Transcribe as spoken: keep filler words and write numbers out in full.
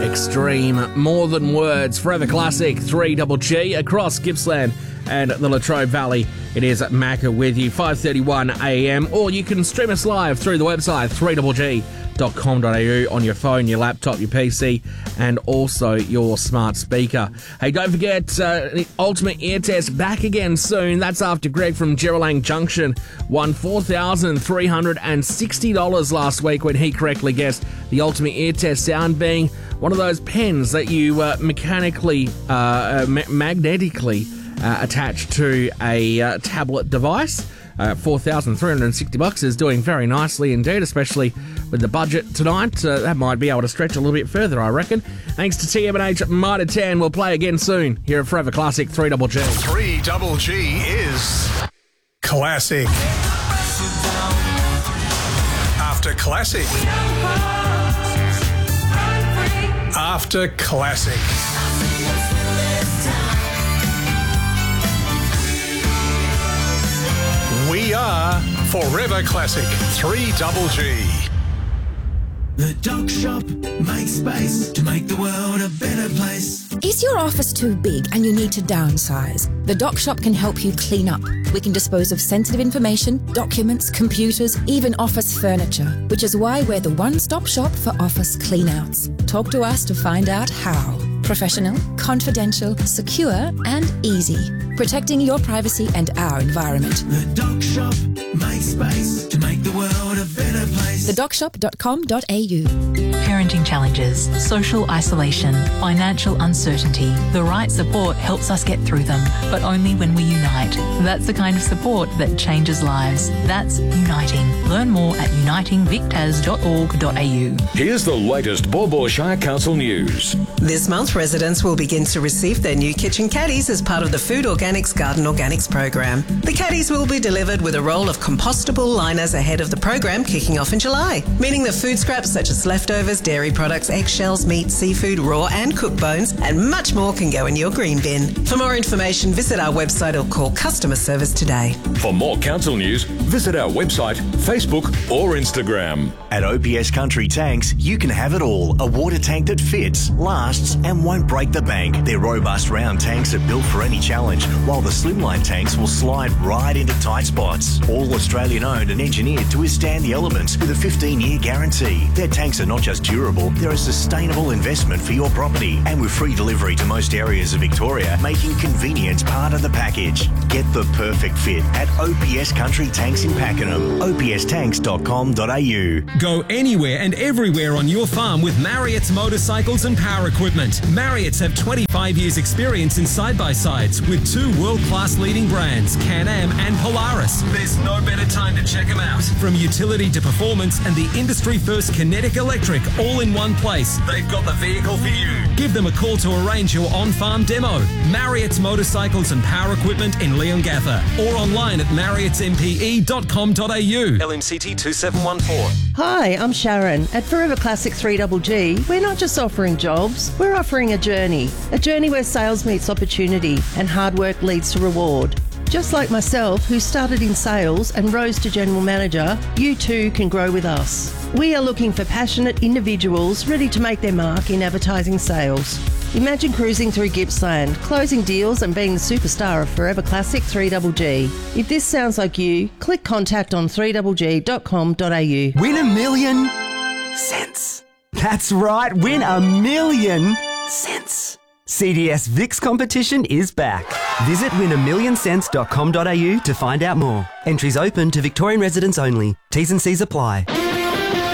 Extreme, More Than Words, Forever Classic, three G G across Gippsland and the Latrobe Valley. It is Macca with you, five thirty-one a m, or you can stream us live through the website three g g dot com dot a u on your phone, your laptop, your P C, and also your smart speaker. Hey, don't forget, uh, the Ultimate Ear Test back again soon. That's after Greg from Geraldine Junction won four thousand three hundred sixty dollars last week when he correctly guessed the Ultimate Ear Test sound being one of those pens that you uh, mechanically, uh, uh, ma- magnetically uh, attach to a uh, tablet device. Uh, four thousand three hundred sixty bucks is doing very nicely indeed, especially with the budget tonight. Uh, that might be able to stretch a little bit further, I reckon. Thanks to T M and H Mitre ten. We'll play again soon here at Forever Classic three G G. three G G is classic. After classic. After classic. We are Forever Classic three G G. The Doc Shop makes space to make the world a better place. Is your office too big and you need to downsize? The Doc Shop can help you clean up. We can dispose of sensitive information, documents, computers, even office furniture, which is why we're the one-stop shop for office clean-outs. Talk to us to find out how. Professional, confidential, secure and easy. Protecting your privacy and our environment. The Doc Shop makes space to make the world a better place. the doc shop dot com dot a u. Parenting challenges, social isolation, financial uncertainty. The right support helps us get through them, but only when we unite. That's the kind of support that changes lives. That's Uniting. Learn more at uniting vic tas dot org dot a u. Here's the latest Baw Baw Shire Council news. This month, residents will begin to receive their new kitchen caddies as part of the Food Organics Garden Organics program. The caddies will be delivered with a roll of compostable liners ahead of the program kicking off in July, meaning that food scraps such as leftovers, dairy products, eggshells, meat, seafood, raw and cooked bones, and much more can go in your green bin. For more information, visit our website or call customer service today. For more council news, visit our website, Facebook or Instagram. At O P S Country Tanks, you can have it all. A water tank that fits, lasts and won't break the bank. Their robust round tanks are built for any challenge, while the slimline tanks will slide right into tight spots. All Australian owned and engineered to withstand the elements with a fifteen year guarantee. Their tanks are not just durable, they're a sustainable investment for your property. And with free delivery to most areas of Victoria, making convenience part of the package. Get the perfect fit at O P S Country Tanks in Pakenham. o p s tanks dot com dot a u. Go anywhere and everywhere on your farm with Marriott's motorcycles and power equipment. Marriott's have twenty-five years experience in side-by-sides with two world-class leading brands, Can-Am and Polaris. There's no better time to check them out. From utility to performance and the industry-first Kinetic Electric all in one place, they've got the vehicle for you. Give them a call to arrange your on-farm demo. Marriott's motorcycles and power equipment in Leongatha or online at marriotts m p e dot com dot a u. L M C T two seven one four. Hi, I'm Sharon. At Forever Classic three G G, we're not just offering jobs, we're offering a journey. A journey where sales meets opportunity and hard work leads to reward. Just like myself, who started in sales and rose to general manager, you too can grow with us. We are looking for passionate individuals ready to make their mark in advertising sales. Imagine cruising through Gippsland, closing deals and being the superstar of Forever Classic three G G. If this sounds like you, click contact on three g g dot com dot a u. Win a million cents. That's right, win a million cents. C D S Vix competition is back. Visit win a million cents dot com dot a u to find out more. Entries open to Victorian residents only. T's and C's apply.